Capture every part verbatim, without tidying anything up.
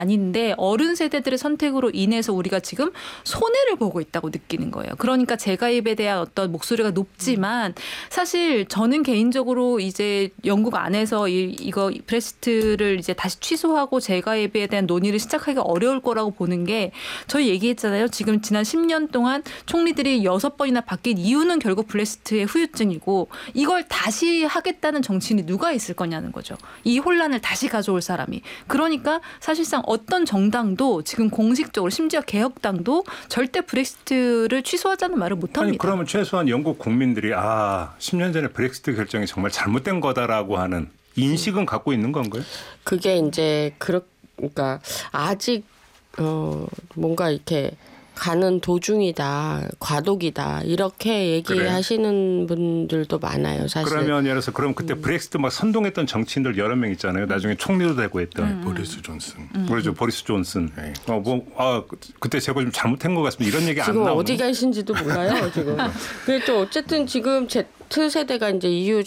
아닌데 어른 세대들의 선택으로 인해서 우리가 지금 손해를 보고 있다고 느끼는 거예요. 그러니까 재가입에 대한 어떤 목소리가 높지만 사실 저는 개인적으로 이제 영국 안에서 이, 이거 브렉시트를 이제 다시 취소하고 재가입에 대한 논의를 시작하기가 어려울 거라고 보는 게 저희 얘기했잖아요. 지금 지난 십 년 동안 총리들이 여섯 번이나 바뀐 이유는 결국 브렉시트의 후유증이고 이걸 다시 하겠다는 정치인이 누가 있을 거냐는 거죠. 이 혼란을 다시 가져올 사람이. 그러니까 사실상 어떤 정당도 지금 공식적으로 심지어 개혁당도 절대 브렉시트를 취소하자는 말을 못합니다. 아니 그러면 최소한 영국 국민들이 아 십 년 전에 브렉시트 결정이 정말 잘못된 거다라고 하는 인식은 갖고 있는 건가요? 그게 이제 그러, 그러니까 아직 어 뭔가 이렇게 가는 도중이다, 과도기다 이렇게 얘기하시는 그래. 분들도 많아요. 사실. 그러면 예를 들어서 그럼 그때 음. 브렉시트 막 선동했던 정치인들 여러 명 있잖아요. 나중에 총리도 되고 했던 음. 보리스 존슨. 음. 그렇죠, 보리스 존슨. 네. 어, 뭐, 아, 그때 제가 좀 잘못한 것 같습니다. 이런 얘기 안 나오네. 지금 어디 가신지도 몰라요. 지금. 그래도 어쨌든 지금 Z 세대가 이제 이유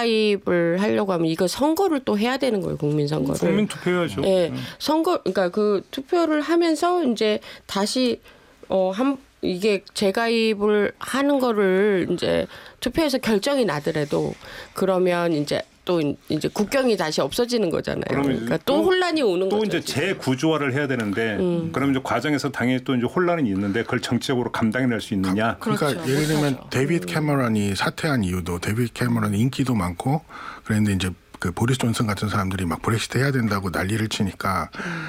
재가입을 하려고 하면 이거 선거를 또 해야 되는 거예요. 국민 선거를. 국민 투표해야죠. 네, 선거 그러니까 그 투표를 하면서 이제 다시 어, 한, 이게 재가입을 하는 거를 이제 투표에서 결정이 나더라도 그러면 이제 또 이제 국경이 다시 없어지는 거잖아요. 그러니까 또, 또 혼란이 오는 또 거죠. 또 이제 재구조화를 해야 되는데 음. 그럼 이제 과정에서 당연히 또 이제 혼란이 있는데 그걸 정치적으로 감당해낼 수 있느냐. 그러니까 그렇죠. 예를 들면 못하죠. 데이비드 캐머런이 사퇴한 이유도 데이비드 캐머런이 인기도 많고 그랬는데 이제 그 보리스 존슨 같은 사람들이 막 브렉시트 해야 된다고 난리를 치니까 음.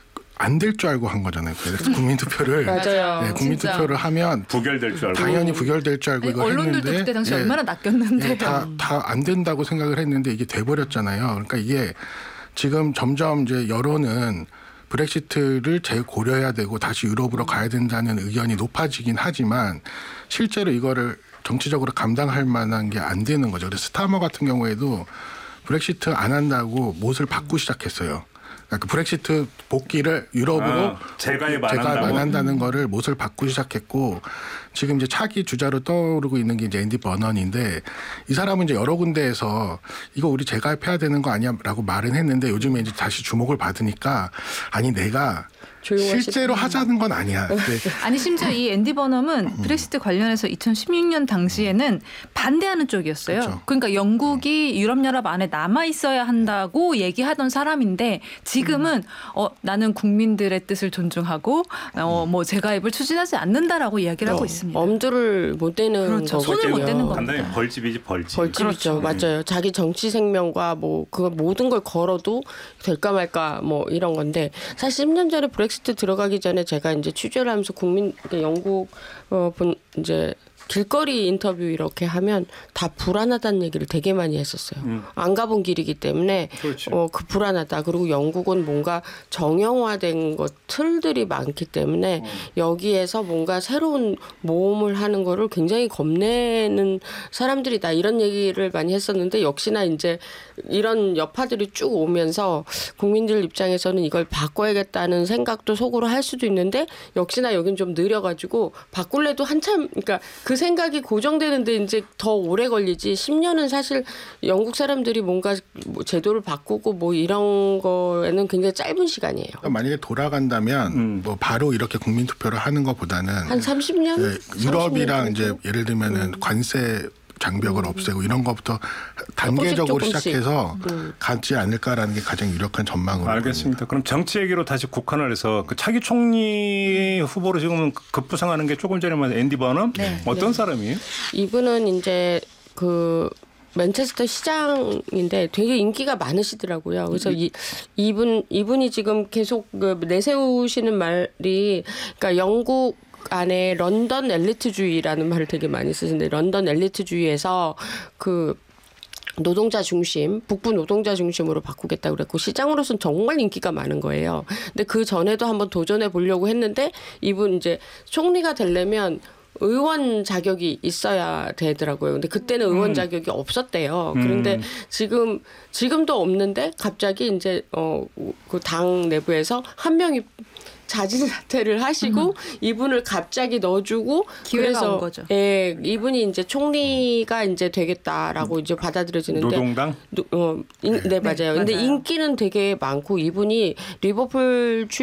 안 될 줄 알고 한 거잖아요. 그래서 국민투표를 맞아요. 네, 국민투표를 하면 부결될 줄 알고 당연히 부결될 줄 알고 아니, 이거 언론들도 했는데 그때 당시 네, 얼마나 낚였는데 네, 다, 다 안 된다고 생각을 했는데 이게 돼버렸잖아요. 그러니까 이게 지금 점점 이제 여론은 브렉시트를 재고려해야 되고 다시 유럽으로 가야 된다는 의견이 높아지긴 하지만 실제로 이거를 정치적으로 감당할 만한 게 안 되는 거죠. 그래서 스타머 같은 경우에도 브렉시트 안 한다고 못을 받고 시작했어요. 그러니까 브렉시트 복귀를 유럽으로 아, 재가입 안 재가입 한다고? 안 한다는 거를 못을 받고 시작했고 지금 이제 차기 주자로 떠오르고 있는 게 이제 앤디 버넌인데 이 사람은 이제 여러 군데에서 이거 우리 재가입해야 되는 거 아니야라고 말은 했는데 요즘에 이제 다시 주목을 받으니까 아니 내가 실제로 하자는 건 아니야. 아니 심지어 이 앤디 버넘은 브렉시트 관련해서 이천십육 년 당시에는 반대하는 쪽이었어요. 그렇죠. 그러니까 영국이 유럽연합 안에 남아 있어야 한다고 얘기하던 사람인데 지금은 어, 나는 국민들의 뜻을 존중하고 어, 뭐 재가입을 추진하지 않는다라고 이야기를 하고 어, 있습니다. 엄두를 못 대는 그렇죠. 거거든요. 손을 못 대는 겁니다. 간단히 벌집이지 벌집. 벌집이죠. 그렇죠. 맞아요. 자기 정치 생명과 뭐 그 모든 걸 걸어도 될까 말까 뭐 이런 건데 사실 십 년 전에 브렉시트 들어가기 전에 제가 이제 취재를 하면서 국민 그러니까 영국 어 본 이제 길거리 인터뷰 이렇게 하면 다 불안하다는 얘기를 되게 많이 했었어요. 음. 안 가본 길이기 때문에 어, 그 불안하다. 그리고 영국은 뭔가 정형화된 것 틀들이 많기 때문에 음. 여기에서 뭔가 새로운 모험을 하는 거를 굉장히 겁내는 사람들이다. 이런 얘기를 많이 했었는데 역시나 이제 이런 여파들이 쭉 오면서 국민들 입장에서는 이걸 바꿔야겠다는 생각도 속으로 할 수도 있는데 역시나 여긴 좀 느려가지고 바꿀래도 한참 그러니까 그 그 생각이 고정되는데 이제 더 오래 걸리지 십 년은 사실 영국 사람들이 뭔가 뭐 제도를 바꾸고 뭐 이런 거에는 굉장히 짧은 시간이에요. 그러니까 만약에 돌아간다면 음. 뭐 바로 이렇게 국민투표를 하는 것보다는 한 삼십 년? 네, 유럽이랑 이제 예를 들면은 음. 관세 장벽을 음. 없애고 이런 것부터 단계적으로 조금씩, 조금씩. 시작해서 음. 가지 않을까라는 게 가장 유력한 전망으로. 알겠습니다. 보입니다. 그럼 정치 얘기로 다시 국한을 해서 그 차기 총리 후보로 지금 급부상하는 게 조금 전에 말한 앤디 버넘? 네. 어떤 네. 사람이에요? 이분은 이제 그 맨체스터 시장인데 되게 인기가 많으시더라고요. 그래서 이, 이분, 이분이 지금 계속 그 내세우시는 말이 그러니까 영국 안에 런던 엘리트주의라는 말을 되게 많이 쓰시는데 런던 엘리트주의에서 그 노동자 중심, 북부 노동자 중심으로 바꾸겠다고 그랬고 시장으로서는 정말 인기가 많은 거예요. 근데 그 전에도 한번 도전해 보려고 했는데 이분 이제 총리가 되려면 의원 자격이 있어야 되더라고요. 근데 그때는 의원 자격이 없었대요. 그런데 음. 지금 지금도 없는데 갑자기 이제 어 그 당 내부에서 한 명이 자진 사퇴를 하시고 음. 이분을 갑자기 넣어주고 기회가 그래서 온 거죠. 예, 이분이 이제 총리가 이제 되겠다라고 이제 받아들여지는데 노동당? 노, 어, 인, 네, 맞아요. 네, 근데 맞아요. 인기는 되게 많고 이분이 리버풀